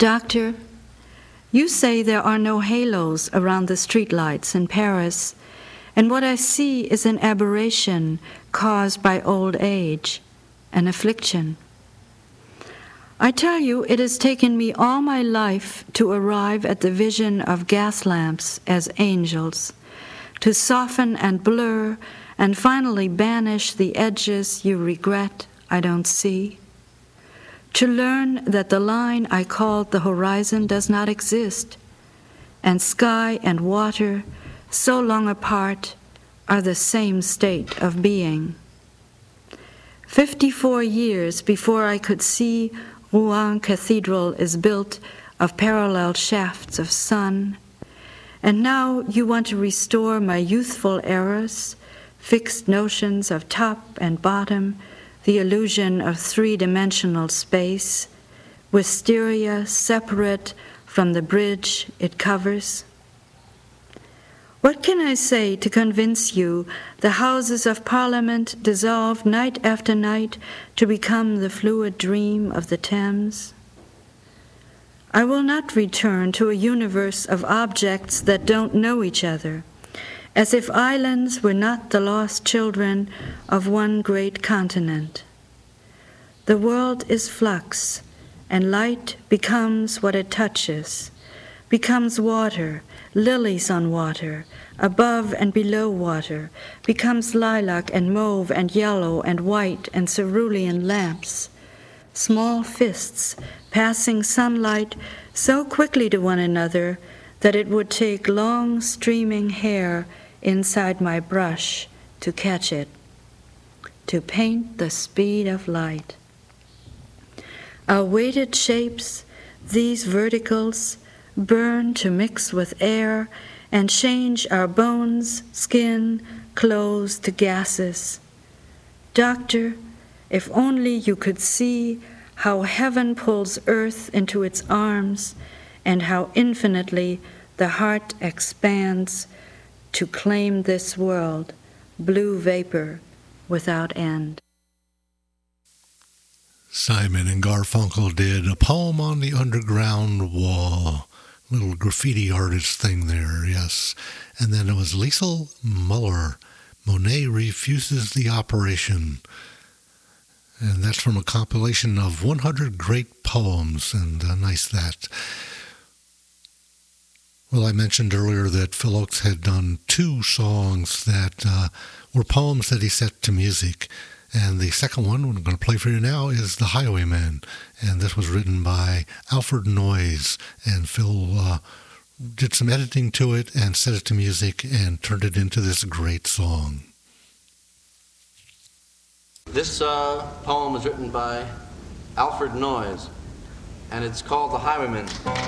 Doctor, you say there are no halos around the streetlights in Paris, and what I see is an aberration caused by old age, an affliction. I tell you, it has taken me all my life to arrive at the vision of gas lamps as angels, to soften and blur and finally banish the edges you regret I don't see, to learn that the line I called the horizon does not exist, and sky and water, so long apart, are the same state of being. 54 years before I could see Rouen Cathedral is built of parallel shafts of sun, and now you want to restore my youthful errors, fixed notions of top and bottom, the illusion of three-dimensional space, wisteria separate from the bridge it covers. What can I say to convince you the Houses of Parliament dissolve night after night to become the fluid dream of the Thames? I will not return to a universe of objects that don't know each other, as if islands were not the lost children of one great continent. The world is flux, and light becomes what it touches, becomes water, lilies on water, above and below water, becomes lilac and mauve and yellow and white and cerulean lamps, small fists passing sunlight so quickly to one another that it would take long streaming hair inside my brush to catch it, to paint the speed of light. Our weighted shapes, these verticals, burn to mix with air and change our bones, skin, clothes to gases. Doctor, if only you could see how heaven pulls earth into its arms and how infinitely the heart expands to claim this world, blue vapor without end. Simon and Garfunkel did A Poem on the Underground Wall. Little graffiti artist thing there, yes. And then it was Liesl Muller, Monet Refuses the Operation. And that's from a compilation of 100 great poems, and nice that. Well, I mentioned earlier that Phil Ochs had done 2 songs that were poems that he set to music. And the second one, what I'm going to play for you now, is The Highwayman. And this was written by Alfred Noyes. And Phil did some editing to it and set it to music and turned it into this great song. This poem is written by Alfred Noyes, and it's called The Highwayman.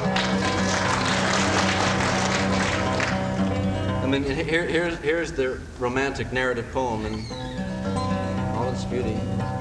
I mean, here's the romantic narrative poem in all its beauty.